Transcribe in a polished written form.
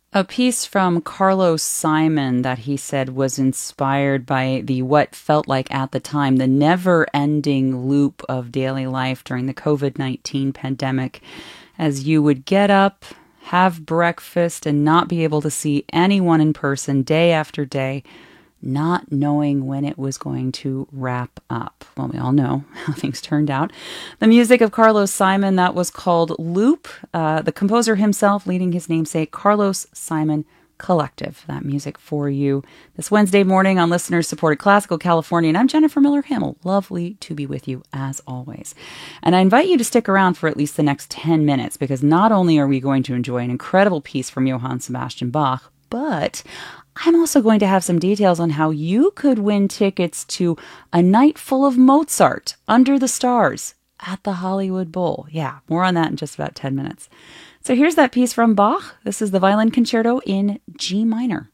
A piece from Carlos Simon that he said was inspired by the what felt like at the time the never-ending loop of daily life during the COVID-19 pandemic, as you would get up, have breakfast, and not be able to see anyone in person day after day, not knowing when it was going to wrap up. Well, we all know how things turned out. The music of Carlos Simon, that was called Loop. The composer himself leading his namesake, Carlos Simon Collective. That music for you this Wednesday morning on listener-supported Classical California. And I'm Jennifer Miller-Hamill. Lovely to be with you as always. And I invite you to stick around for at least the next 10 minutes, because not only are we going to enjoy an incredible piece from Johann Sebastian Bach, but I'm also going to have some details on how you could win tickets to a night full of Mozart under the stars at the Hollywood Bowl. Yeah, more on that in just about 10 minutes. So here's that piece from Bach. This is the Violin Concerto in G minor.